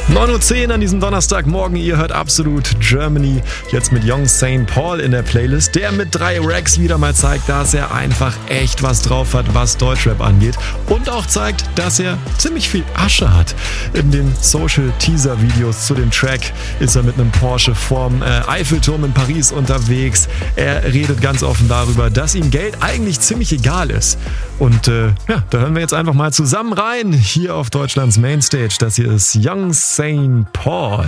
9:10 Uhr an diesem Donnerstagmorgen. Ihr hört Absolut Germany. Jetzt mit Young St. Paul in der Playlist, der mit 3 Racks wieder mal zeigt, dass er einfach echt was drauf hat, was Deutschrap angeht. Und auch zeigt, dass er ziemlich viel Asche hat. In den Social-Teaser-Videos zu dem Track ist er mit einem Porsche vorm Eiffelturm in Paris unterwegs. Er redet ganz offen darüber, dass ihm Geld eigentlich ziemlich egal ist. Und da hören wir jetzt einfach mal zusammen rein, hier auf Deutschlands Mainstage. Das hier ist Young St. Paul.